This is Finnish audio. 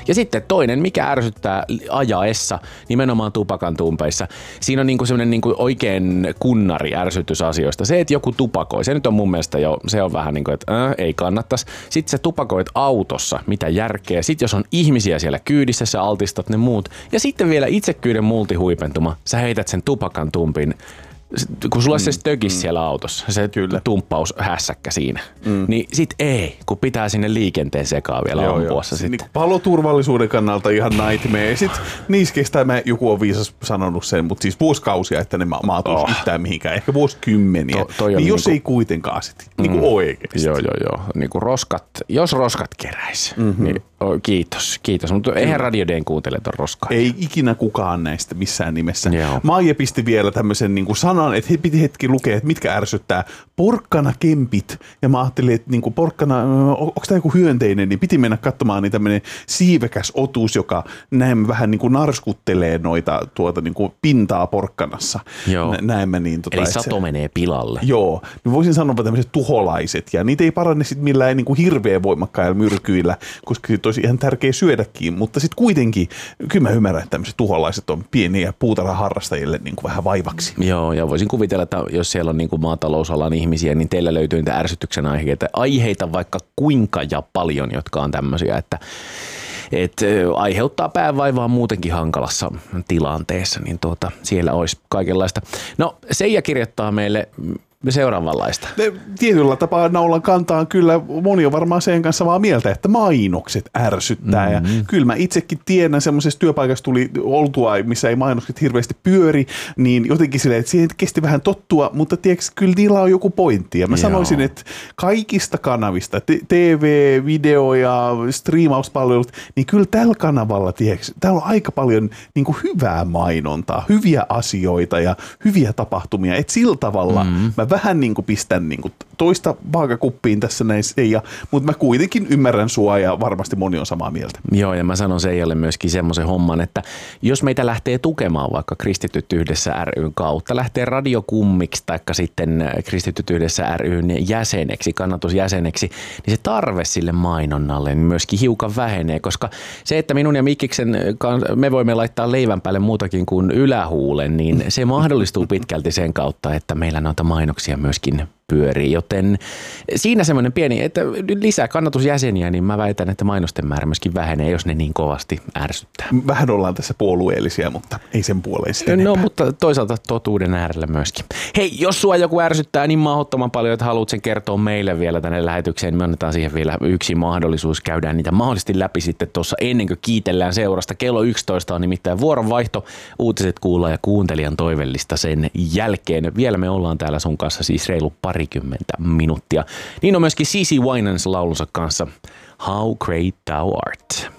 Ja sitten toinen, mikä ärsyttää ajaessa, nimenomaan tupakan tumpeissa, siinä on niinku semmoinen niinku oikein kunnari ärsytys asioista. Se, että joku tupakoi, se nyt on mun mielestä jo, se on vähän niin kuin, että ei kannattaisi. Sitten sä tupakoit autossa, mitä järkeä. Sitten jos on ihmisiä siellä kyydissä, sä altistat ne muut. Ja sitten vielä itsekyyden multihuipentuma, sä heität sen tupakan tumpin. Kun sulla se stökis siellä autossa, se tumppaus hässäkkä siinä, niin sit ei, kun pitää sinne liikenteen sekaan vielä ampua sitten. Niin paloturvallisuuden kannalta ihan nightmare. Sitten niissä kestää, joku on viisas sanonut sen, mutta siis vuosikausia, että ne maatuisi yhtään mihinkään, ehkä vuosikymmeniä. Niin jos ei kuitenkaan sitten niinku oikeasti. Joo. Niinku jos roskat keräis, niin kiitos. Mutta eihän Radio D:n kuuntelijat on roskaa. Ei ikinä kukaan näistä missään nimessä. Maija pisti vielä tämmöisen niinku sanan, että he piti hetki lukea, että mitkä ärsyttää. Porkkanakempit. Ja mä ajattelin, että niinku porkkana, onko tämä joku hyönteinen, niin piti mennä katsomaan niin tämmöinen siivekäs otus, joka näemme vähän niinku narskuttelee noita niinku pintaa porkkanassa. Näemme niin. Eli sato menee pilalle. Joo. Niin voisin sanoa tämmöiset tuholaiset. Ja niitä ei parane sitten millään niinku hirveän voimakkailla myrkyillä, koska olisi ihan tärkeä syödäkin. Mutta sitten kuitenkin, kyllä mä ymmärrän, että tämmöiset tuholaiset on pieniä puutarhaharrastajille niinku vähän vaivaksi. Joo, ja voisin kuvitella, että jos siellä on niin kuin maatalousalan ihmisiä, niin teillä löytyy niitä ärsytyksen aiheita vaikka kuinka ja paljon, jotka on tämmöisiä, että aiheuttaa päävaivaa muutenkin hankalassa tilanteessa, niin siellä olisi kaikenlaista. No, Seija kirjoittaa meille seuraavanlaista. Tietyllä tapaa naulan kantaan kyllä moni on varmaan sen kanssa samaa mieltä, että mainokset ärsyttää. Ja kyllä mä itsekin tiedän, semmoisessa työpaikassa tuli oltua, missä ei mainokset hirveästi pyöri, niin jotenkin silleen, että siihen kesti vähän tottua, mutta tiedätkö, kyllä niillä on joku pointti. Ja mä sanoisin, että kaikista kanavista, TV, video ja striimauspalvelut, niin kyllä tällä kanavalla, tiedätkö, täällä on aika paljon niin kuin hyvää mainontaa, hyviä asioita ja hyviä tapahtumia. Että sillä tavalla mä vähän niin kuin pistän niin kuin toista vaakakuppiin tässä näissä, mutta mä kuitenkin ymmärrän sua ja varmasti moni on samaa mieltä. Joo, ja mä sanon Seijalle myöskin semmoisen homman, että jos meitä lähtee tukemaan vaikka Kristityt yhdessä ry:n kautta, lähtee radiokummiksi taikka sitten Kristityt yhdessä ry:n jäseneksi, kannatusjäseneksi, niin se tarve sille mainonnalle myöskin hiukan vähenee, koska se, että minun ja Mikkiksen me voimme laittaa leivän päälle muutakin kuin ylähuulen, niin se mahdollistuu pitkälti sen kautta, että meillä noita mainoksia myöskin pyörii, joten siinä semmoinen pieni, että lisää kannatusjäseniä, niin mä väitän, että mainosten määrä myöskin vähenee, jos ne niin kovasti ärsyttää. Vähän ollaan tässä puolueellisia, mutta ei sen puoleen sitten enempää. Mutta toisaalta totuuden äärellä myöskin. Hei, jos sua joku ärsyttää niin mahdottoman paljon, että haluat sen kertoa meille vielä tänne lähetykseen, niin me annetaan siihen vielä yksi mahdollisuus. Käydään niitä mahdollisesti läpi sitten tuossa ennen kuin kiitellään seurasta. Kello 11 on nimittäin vuoronvaihto. Uutiset kuullaan ja kuuntelijan toivellista sen jälkeen. Vielä me ollaan täällä sun kanssa siis reilu 20 minuuttia. Niin on myöskin CeCe Winans laulunsa kanssa How Great Thou Art.